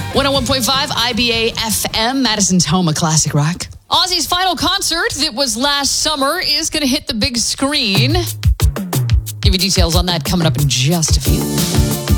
101.5 IBA FM, Madison's home of classic rock. Ozzy's final concert that was last summer is going to hit the big screen. Give you details on that coming up in just a few.